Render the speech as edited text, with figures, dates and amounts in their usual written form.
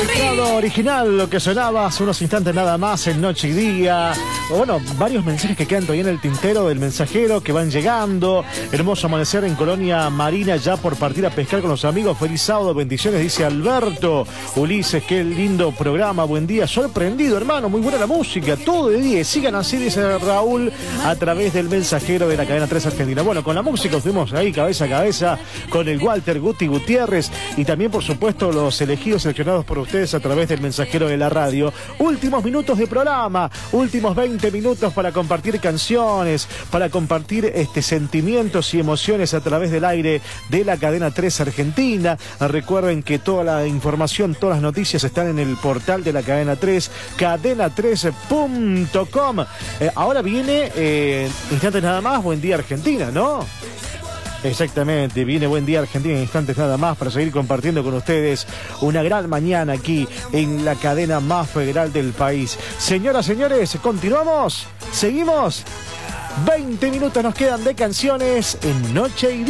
Estado original, lo que sonaba hace unos instantes nada más en Noche y Día. Bueno, varios mensajes que quedan todavía en el tintero del mensajero que van llegando. Hermoso amanecer en Colonia Marina, ya por partir a pescar con los amigos. Feliz sábado, bendiciones, dice Alberto. Ulises, qué lindo programa, buen día. Sorprendido, hermano, muy buena la música, todo de 10. Sigan así, dice Raúl, a través del mensajero de la cadena 3 Argentina. Bueno, con la música estuvimos ahí cabeza a cabeza con el Walter Guti Gutiérrez y también, por supuesto, los elegidos seleccionados por ustedes a través del mensajero de la radio. Últimos minutos de programa, últimos 20 minutos para compartir canciones, para compartir sentimientos y emociones a través del aire de la cadena 3 Argentina. Recuerden que toda la información, todas las noticias están en el portal de la cadena 3, cadena3.com. Ahora viene, instantes nada más, Buen Día Argentina, ¿no? Exactamente, viene Buen Día Argentina en instantes nada más para seguir compartiendo con ustedes una gran mañana aquí en la cadena más federal del país. Señoras, señores, continuamos, seguimos. 20 minutos nos quedan de canciones en Noche y Día.